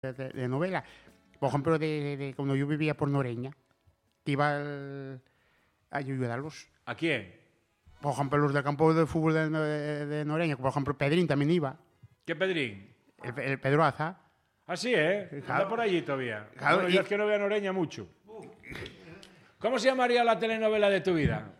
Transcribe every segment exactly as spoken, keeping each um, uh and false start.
de, de, de novela. Por ejemplo, de, de, de cuando yo vivía por Noreña, que iba al, a ayudarlos. ¿A quién? Por ejemplo, los del campo de fútbol de, de, de Noreña, por ejemplo, Pedrín también iba. ¿Qué Pedrín? El, el Pedro Aza. Ah, sí, ¿eh? Claro. Anda por allí todavía. Claro, Bueno, y- yo es que no veo a Noreña mucho. ¿Cómo se llamaría la telenovela de tu vida?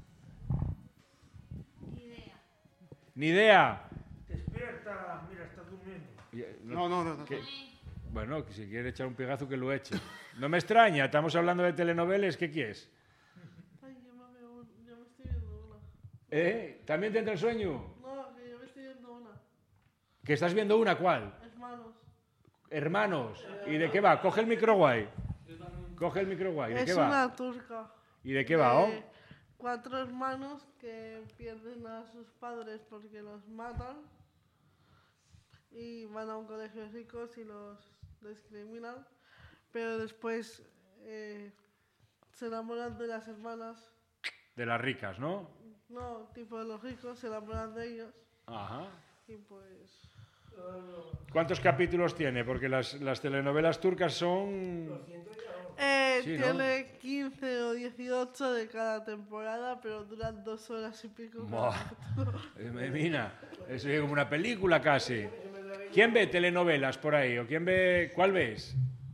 Ni idea. Ni idea. Despierta, mira, está durmiendo. No, no, no. no. ¿Qué? Bueno, que si quiere echar un pegazo que lo eche. No me extraña, estamos hablando de telenovelas, ¿qué quieres? Ay, yo me, veo, yo me estoy viendo una. ¿Eh? ¿También te entra el sueño? No, que yo me estoy viendo una. ¿Que estás viendo una? ¿Cuál? Hermanos. Hermanos. ¿Y de qué va? Coge el micro guay. Coge el micro guay. ¿De Es qué va? una turca. ¿Y de qué va, oh? De cuatro hermanos que pierden a sus padres porque los matan. Y van a un colegio de ricos y los discriminan. Pero después eh, se enamoran de las hermanas. De las ricas, ¿no? No, tipo de los ricos, se enamoran de ellos. Ajá. Y pues... ¿Cuántos capítulos tiene? Porque las, las telenovelas turcas son... Eh, Sí, ¿no? tiene quince o dieciocho de cada temporada, pero duran dos horas y pico. Buah. cada capítulo. Eh, Mira, eso es como una película casi. ¿Quién ve telenovelas por ahí? ¿O quién ve... ¿Cuál ves?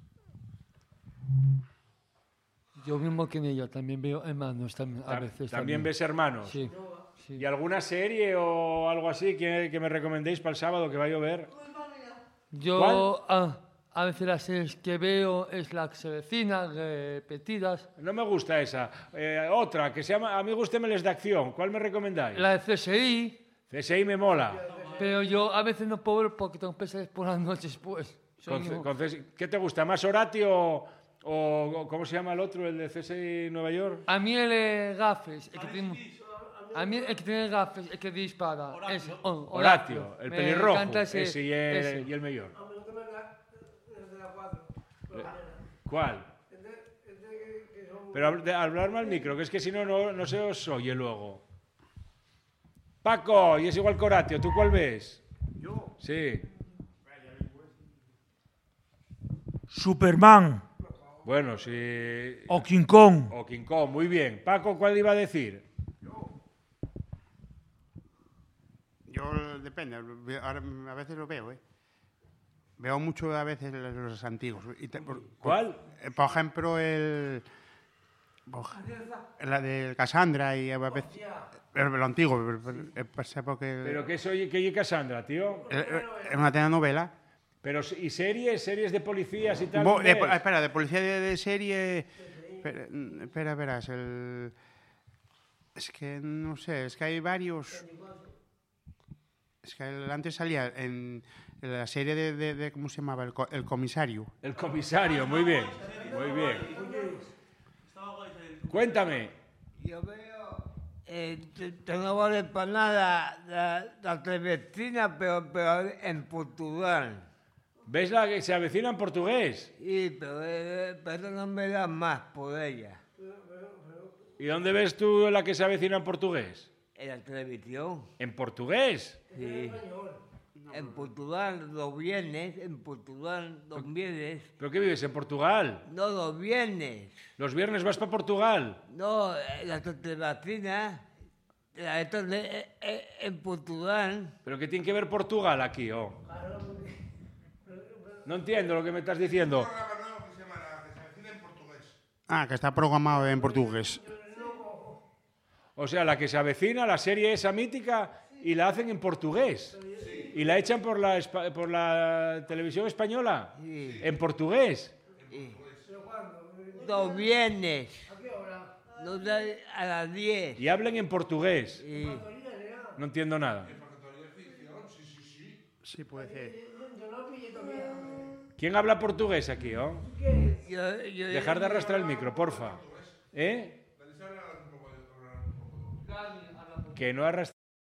Yo mismo que ella también veo hermanos también, a Ta- veces. ¿También ves Hermanos? Sí, sí. ¿Y alguna serie o algo así que, que me recomendéis para el sábado que vaya a ver? Yo ah, a veces las series que veo es la que se vecina, repetidas. No me gusta esa. Eh, otra, que se llama Amigos Temeles de Acción. ¿Cuál me recomendáis? La de C S I, C S I me mola. pero yo a veces no puedo ver porque tengo pesadillas por las noches, pues. Con C- Sueño. con C S I ¿Qué te gusta? ¿Más Horatio o, o cómo se llama el otro, el de C S I Nueva York? A mí el eh, gafes, el que tiene, a mí el que tiene gafes, el que dispara, es oh, Horatio, el Me pelirrojo. encanta ese, ese y el, ese. y el mayor. A mí no me da desde la cuatro. ¿Cuál? Es de, es de que, que son... Pero hab- de- hablarme al micro, que es que si no, no, no se os oye luego. Paco, y es igual que Horatio, ¿tú cuál ves? Yo. Sí. Superman Bueno, sí. o King Kong. O King Kong, muy bien. Paco, ¿cuál iba a decir? Yo, depende. ve- Ahora, a veces lo veo, ¿eh? Veo mucho a veces los, los antiguos. Y te- por, ¿Cuál? eh, por ejemplo, el... por- la de Cassandra y a veces... Pero lo antiguo, pero- pero- eh, pasa porque... ¿Pero qué soy qué oye Cassandra, tío? eh, eh, Es una telenovela. Pero, ¿y series? ¿Series de policías y tal? Bo- de- ves? espera, de policía de, de serie... Espera, mm, espera, verás, el... Es que no sé, es que hay varios... Es que el- antes salía en, en la serie de, de- de- ¿cómo se llamaba? El, co- el comisario. El comisario, muy bien. Muy bien. Cuéntame. Yo veo, eh, te- te no vale para nada la, la televecina, pero, pero en Portugal. ¿Ves la que se avecina en portugués? Y, pero, eh, pero no me da más por ella. ¿Y dónde ves tú la que se avecina en portugués? En la televisión, ¿En portugués? sí. En Portugal los viernes, en Portugal los viernes, ¿Pero qué vives? ¿En Portugal? no los viernes, ¿Los viernes vas para Portugal? no, eh, la televecina, la esta de- eh, eh, en Portugal. ¿Pero qué tiene que ver Portugal aquí, oh? No entiendo lo que me estás diciendo. Ah, que está programado en portugués. O sea, la que se avecina, la serie esa mítica, y la hacen en portugués. Y la echan por la, espa- por la televisión española. Sí. En portugués. Los viernes. Los de- a las diez. Y hablan en portugués. Sí. No entiendo nada. Sí, puede ser. ¿Quién habla portugués aquí, oh? Yo- yo- Dejar de arrastrar el micro, porfa. ¿Eh? Que no arrastre.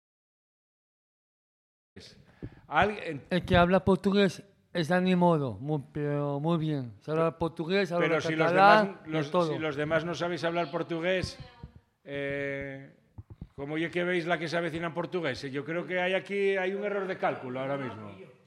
Alguien- El que habla portugués es Dani Moro, muy, pero muy bien. Se habla portugués, habla Pero si los, catalán, demás, de los- todo. si los demás no sabéis hablar portugués, eh, ¿cómo ya que veis la que se avecina en portugués? Yo creo que hay aquí hay un error de cálculo ahora mismo.